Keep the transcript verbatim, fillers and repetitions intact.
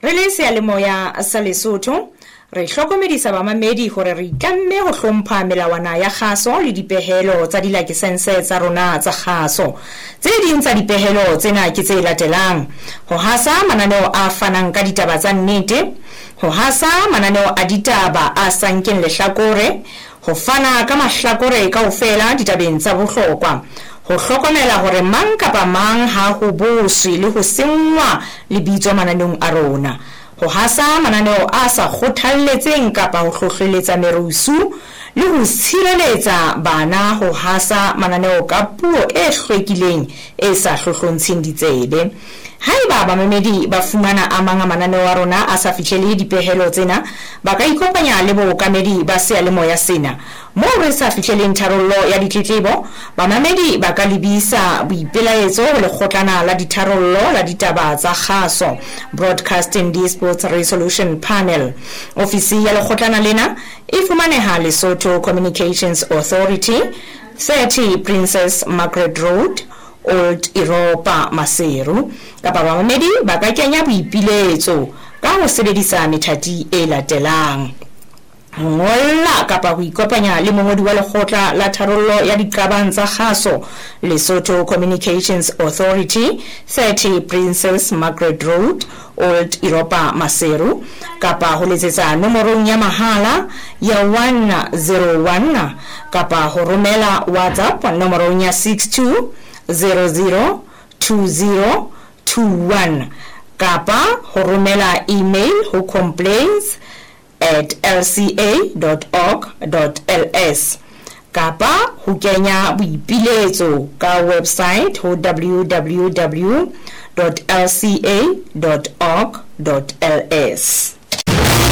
Re le seyalemoya sa Lesotho re hlokomedisa bamamedi hore re itlamme ho hlompha melawana ya kgaso le dipehelo tsa dilakesense tsa rona tsa kgaso. Tse ding tsa dipehelo tsena ke tse latelang: ho hasa mananeo a fanang ka ditaba tsa nnete, ho hasa mananeo a ditaba a sankeng lehlakore, ho fana ka mahlakore kaofela ditabeng tsa bohlokwa, ho hlokomela hore mang kapa mang ha ho boswe le ho sengwa lebitso mananeong a rona, ho hasa mananeo a sa kgothalletseng kapa ho hlohleletsa merusu, le ho tshireletsa bana ho hasa mananeo ka puo e hlwekileng e sa hlohlontsheng ditsebe. Haeba bamamedi ba fumana a mang a mananeo a rona a sa fihlelle dipehelo tsena, ba ka ikopanya le bookamedi ba seyalemoya sena. Moo re sa fihlelleng tharollo ya ditletlebo, bamamedi ba ka lebisa boipelaetso ho lekgotlana la ditharollo la ditaba tsa kgaso, Broadcasting Disputes Resolution Panel. Ofisi ya lekgotlana lena e fumaneha Lesotho Communications Authority, thirty Princess Margaret Road, Old Europa, Maseru. Kapa bamamedi ba ka kenya boipiletso ka ho sebedisa methati e latelang: ngolla kapa ho ikopanya le mongodi wa lekgotla la tharollo ya diqabang tsa kgaso, Lesotho Communications Authority, thirty Princess Margaret Road, Old Europa, Maseru, kapa ho letsetsa nomorong ya mahala ya one zero one, kapa ho romela WhatsApp nomorong ya six two zero zero two zero two one, kapa ho romela email ho complaints at l c a dot org dot l s, kapa ho kenya boipiletso ka website ho w w w dot l c a dot org dot l s.